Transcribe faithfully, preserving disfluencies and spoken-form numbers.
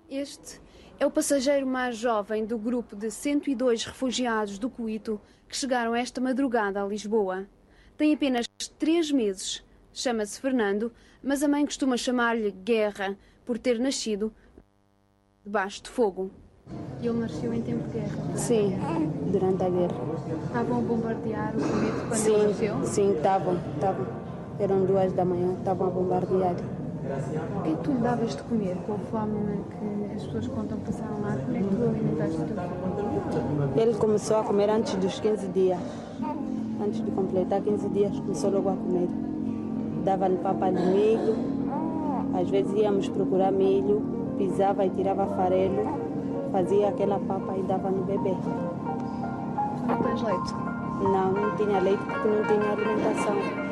Este é o passageiro mais jovem do grupo de cento e dois refugiados do Cuito que chegaram esta madrugada a Lisboa. Tem apenas três meses. Chama-se Fernando, mas a mãe costuma chamar-lhe Guerra por ter nascido debaixo de fogo. E ele nasceu em tempo de guerra? Sim, durante a guerra. Estavam a bombardear o Cuito quando sim, ele nasceu? Sim, estavam, estavam. Eram duas da manhã, estavam a bombardear. O que é que tu lhe davas de comer com a fome que as pessoas contam que passaram lá? Como é que tu alimentaste o teu filho? Ele começou a comer antes dos quinze dias. Antes de completar quinze dias, começou logo a comer. Dava-lhe papa de milho, às vezes íamos procurar milho, pisava e tirava farelo, fazia aquela papa e dava no bebê. Tu não tens leite? Não, não tinha leite porque não tinha alimentação.